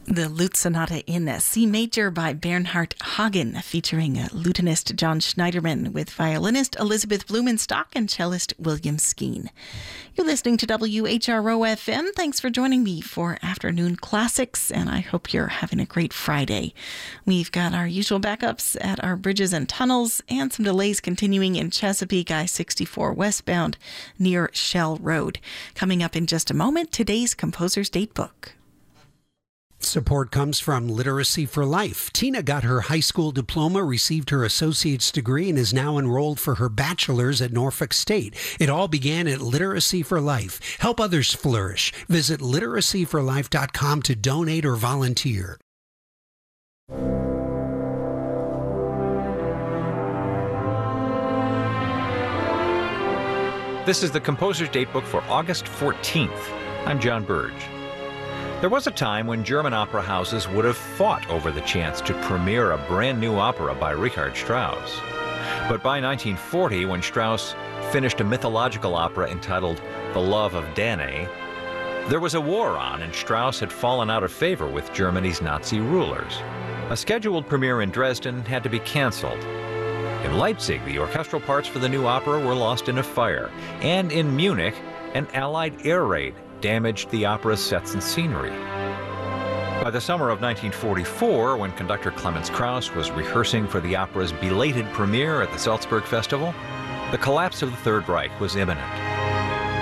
The Lute Sonata in C Major by Bernhard Hagen, featuring lutenist John Schneiderman with violinist Elizabeth Blumenstock and cellist William Skeen. You're listening to WHRO-FM. Thanks for joining me for Afternoon Classics, and I hope you're having a great Friday. We've got our usual backups at our bridges and tunnels, and some delays continuing in Chesapeake I-64 westbound near Shell Road. Coming up in just a moment, today's Composer's Datebook. Support comes from Literacy for Life. Tina got her high school diploma, received her associate's degree, and is now enrolled for her bachelor's at Norfolk State. It all began at Literacy for Life. Help others flourish. Visit literacyforlife.com to donate or volunteer. This is the Composer's Datebook for August 14th. I'm John Burge. There was a time when German opera houses would have fought over the chance to premiere a brand new opera by Richard Strauss. But by 1940, when Strauss finished a mythological opera entitled The Love of Danae, there was a war on, and Strauss had fallen out of favor with Germany's Nazi rulers. A scheduled premiere in Dresden had to be canceled. In Leipzig, the orchestral parts for the new opera were lost in a fire, and in Munich, an Allied air raid damaged the opera's sets and scenery. By the summer of 1944, when conductor Clemens Krauss was rehearsing for the opera's belated premiere at the Salzburg Festival, the collapse of the Third Reich was imminent.